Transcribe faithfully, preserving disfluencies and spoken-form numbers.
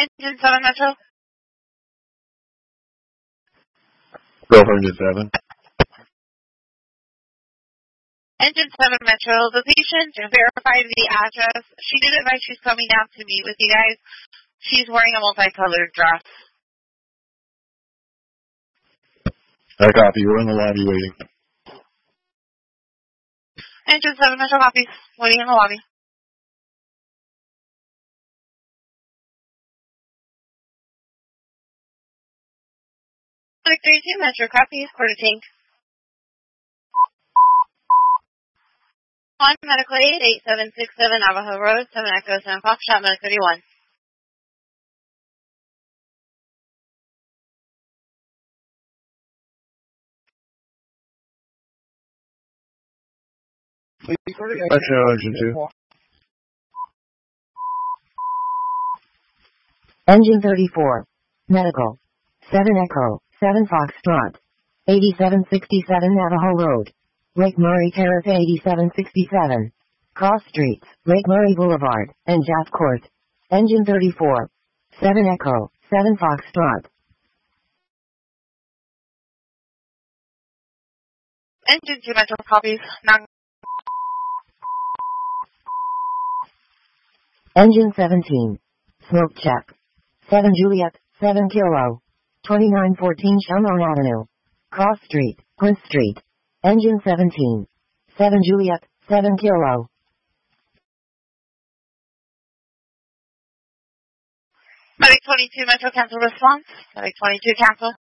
Engine seven Metro. Go for Engine seven. Engine seven Metro. The patient verified the address. She did advise she's coming down to meet with you guys. She's wearing a multicolored dress. I copy. We're in the lobby waiting. Engine seven Metro copies. Waiting in the lobby. thirty-two Metro copies. Quarter tank. One medical aid, eight seven six seven Navajo Road, seven Echo seven Foxtrot, medic thirty-one. Metro Engine two. Engine thirty-four. Medical. seven Echo, seven Foxtrot. eighty-seven sixty-seven Navajo Road. Lake Murray Terrace eighty-seven sixty-seven. Cross Streets, Lake Murray Boulevard, and Jaff Court. Engine thirty-four. seven Echo, seven Foxtrot. Engine two Metro copies. Non- Engine seventeen. Smoke check. seven Juliet, seven Kilo. twenty-nine fourteen Shamrock Avenue. Cross Street, Prince Street. Engine seventeen. seven Juliet, seven Kilo. Medic twenty-two Metro cancel response. Medic twenty-two cancel.